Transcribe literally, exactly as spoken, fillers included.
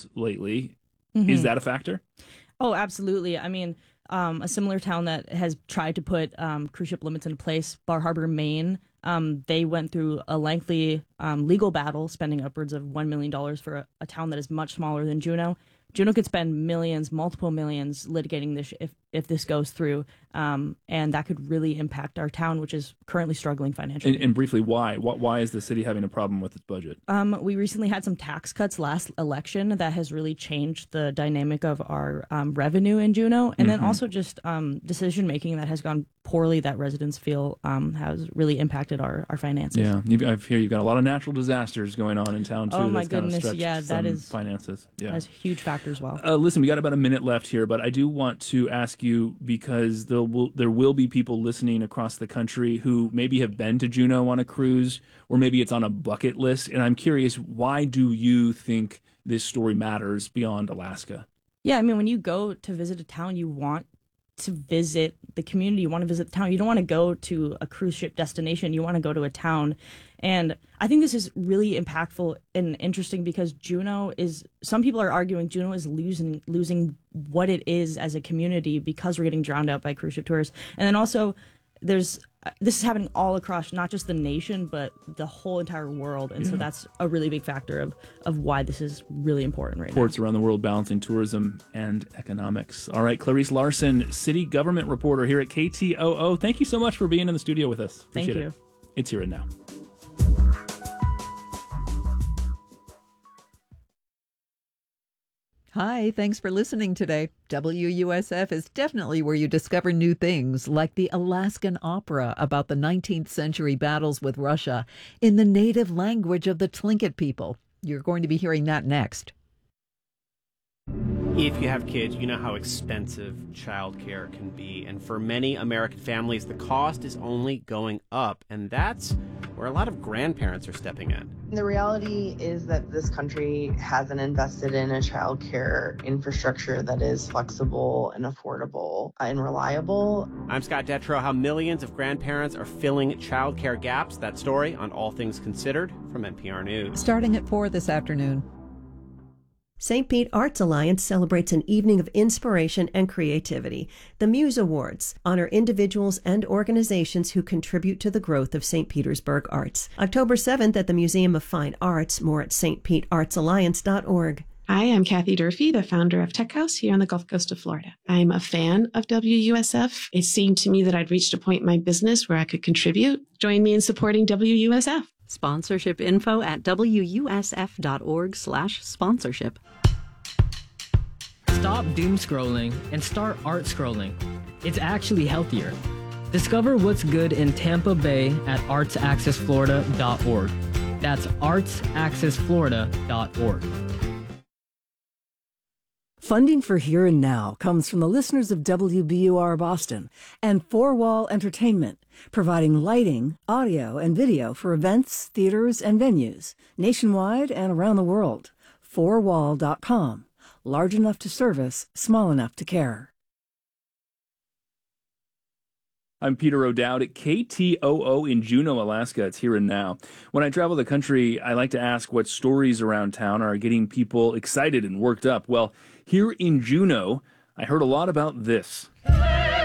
problems lately. Mm-hmm. Is that a factor? Oh, absolutely. I mean, um, a similar town that has tried to put um, cruise ship limits in place, Bar Harbor, Maine, um, they went through a lengthy um, legal battle, spending upwards of one million dollars for a, a town that is much smaller than Juneau. Juneau could spend millions, multiple millions litigating this if, if this goes through, um, and that could really impact our town, which is currently struggling financially. And, and briefly, why? why? Why is the city having a problem with its budget? Um, we recently had some tax cuts last election that has really changed the dynamic of our um, revenue in Juneau, and mm-hmm. then also just um, decision making that has gone poorly that residents feel um, has really impacted our, our finances. Yeah, you've, I hear you've got a lot of natural disasters going on in town too. Oh my that's goodness, kind of yeah, that is finances. Yeah, that's a huge factor as well. Uh, listen, we got about a minute left here, but I do want to ask you, because there will there will be people listening across the country who maybe have been to Juneau on a cruise, or maybe it's on a bucket list, and I'm curious, why do you think this story matters beyond Alaska? Yeah, I mean, when you go to visit a town, you want to visit the community, you want to visit the town. You don't want to go to a cruise ship destination, you want to go to a town. And I think this is really impactful and interesting because Juneau is, some people are arguing Juneau is losing losing what it is as a community because we're getting drowned out by cruise ship tourists. And then also there's, this is happening all across not just the nation, but the whole entire world. And yeah. so that's a really big factor of, of why this is really important right Ports now. Ports around the world balancing tourism and economics. All right, Clarice Larson, city government reporter here at K T O O. Thank you so much for being in the studio with us. Appreciate Thank you. It. It's Here and Now. Hi, thanks for listening today. W U S F is definitely where you discover new things, like the Alaskan opera about the nineteenth century battles with Russia in the native language of the Tlingit people. You're going to be hearing that next. If you have kids, you know how expensive childcare can be. And for many American families, the cost is only going up. And that's where a lot of grandparents are stepping in. The reality is that this country hasn't invested in a childcare infrastructure that is flexible and affordable and reliable. I'm Scott Detrow. How millions of grandparents are filling childcare gaps. That story on All Things Considered from N P R News. Starting at four this afternoon. Saint Pete Arts Alliance celebrates an evening of inspiration and creativity. The Muse Awards honor individuals and organizations who contribute to the growth of Saint Petersburg arts. October seventh at the Museum of Fine Arts, more at s t pete arts alliance dot org. Hi, I'm Kathy Durfee, the founder of Tech House here on the Gulf Coast of Florida. I'm a fan of W U S F. It seemed to me that I'd reached a point in my business where I could contribute. Join me in supporting W U S F. Sponsorship info at w u s f dot org slash sponsorship. Stop doom scrolling and start art scrolling. It's actually healthier. Discover what's good in Tampa Bay at arts access florida dot org. That's arts access florida dot org. Funding for Here and Now comes from the listeners of W B U R Boston and Four Wall Entertainment, providing lighting, audio, and video for events, theaters, and venues nationwide and around the world. four wall dot com. Large enough to service, small enough to care. I'm Peter O'Dowd at K T O O in Juneau, Alaska. It's Here and Now. When I travel the country, I like to ask what stories around town are getting people excited and worked up. Well, here in Juneau, I heard a lot about this.